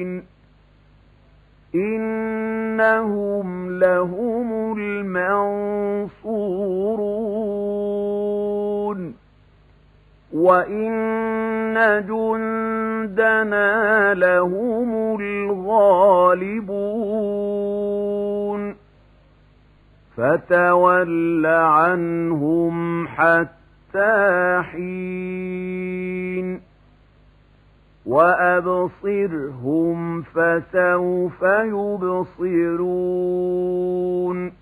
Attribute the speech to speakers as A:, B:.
A: إنهم لهم المنصورون وإن جندنا لهم الغالبون فتول عنهم حتى حين وأبصرهم فسوف يبصرون